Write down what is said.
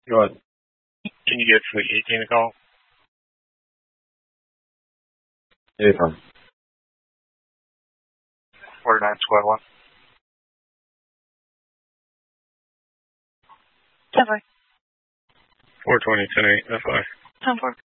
Go ahead. Can you give Fleet 18 a call? Anytime. 49 Squad 1. 10-4. 420, 10-8, F5. 10-4.